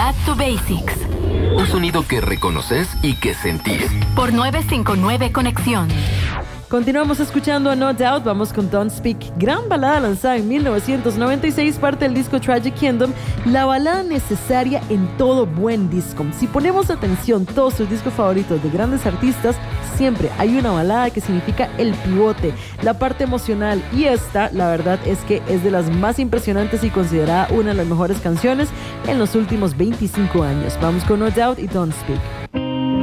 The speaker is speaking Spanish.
Back to Basics. Un sonido que reconoces y que sentís. Por 959 Conexión. Continuamos escuchando a No Doubt, vamos con Don't Speak, gran balada lanzada en 1996, parte del disco Tragic Kingdom, la balada necesaria en todo buen disco. Si ponemos atención todos sus discos favoritos de grandes artistas, siempre hay una balada que significa el pivote, la parte emocional, y esta, la verdad es que es de las más impresionantes y considerada una de las mejores canciones en los últimos 25 años. Vamos con No Doubt y Don't Speak.